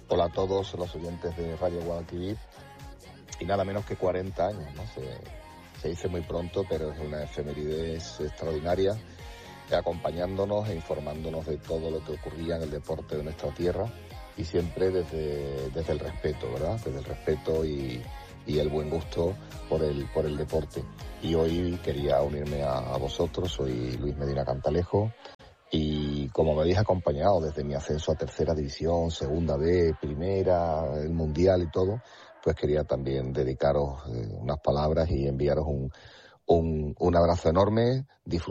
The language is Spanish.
Hola a todos los oyentes de Radio Guadalquivir. Y nada menos que 40 años, ¿no? Se dice muy pronto, pero es una efemérides extraordinaria, acompañándonos e informándonos de todo lo que ocurría en el deporte de nuestra tierra, y siempre desde el respeto, ¿verdad? Desde el respeto y el buen gusto por el deporte. Y hoy quería unirme a vosotros. Soy Luis Medina Cantalejo, y como me habéis acompañado desde mi ascenso a tercera división, segunda B, primera, el mundial y todo, pues quería también dedicaros unas palabras y enviaros un abrazo enorme.